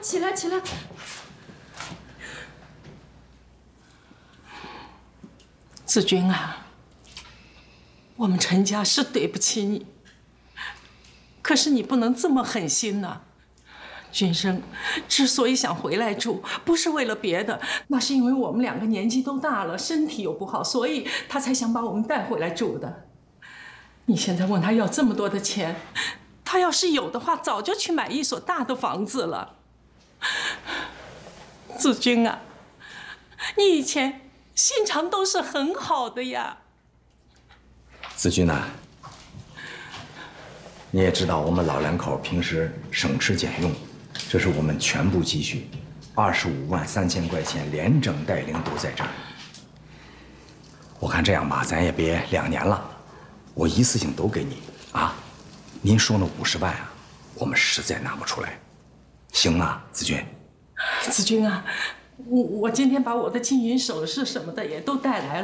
起来起来。子君啊，我们陈家是对不起你，可是你不能这么狠心呐。君生之所以想回来住，不是为了别的，那是因为我们两个年纪都大了，身体又不好，所以他才想把我们带回来住的。你现在问他要这么多的钱，他要是有的话，早就去买一所大的房子了。子君啊，你以前心肠都是很好的呀。 子君呐，你也知道我们老两口平时省吃俭用，这是我们全部积蓄，25万3千块钱连整带零都在这儿。我看这样吧，咱也别2年了，我一次性都给你啊。您说那50万啊，我们实在拿不出来，行吗，子君？ 子君啊，我今天把我的金银首饰什么的也都带来了。